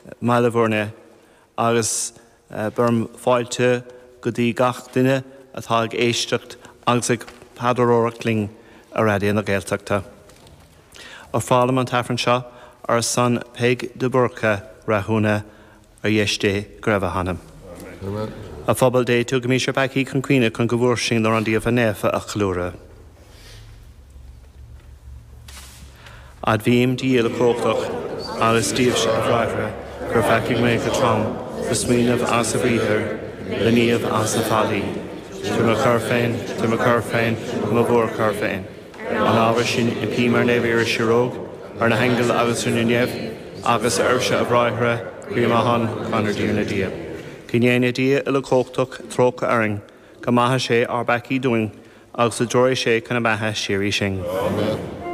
Malahorne agus burm fáilte go dtí gach duine atá ag éisteacht agus ag padróireacht ling a radaí na Gaeltachta. Ar fálam an tafran seo ar san Peig de Burca rathúna ar dhéisté greibh hanam. A phobal dé tú go mísir bací chun cuine chun go bhfuair sin ar an díobh a néfa a chlúra. Ad bhíim díal a cóchtach agus díobh se a bhraithre gur feiceigh mé go trom go smíanamh as a bhíthir le níomh as a fadaí. Tu me chur féin, go bhór chur féin. An ábhar sin i pímar nébhíar siróg ar na hengel agus rinne neamh agus airse a bhraithre chuimeán chunar dína díobh. Cínéana dia le cóchtach trócha aring, go maithe sé ar bací doing agus a dróir sé chuna maithe sirí sin.